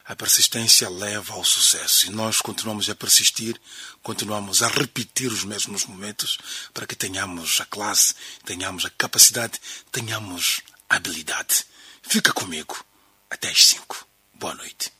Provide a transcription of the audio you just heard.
A persistência leva ao sucesso e nós continuamos a persistir, continuamos a repetir os mesmos momentos para que tenhamos a classe, tenhamos a capacidade, tenhamos a habilidade. Fica comigo. Até às 5. Boa noite.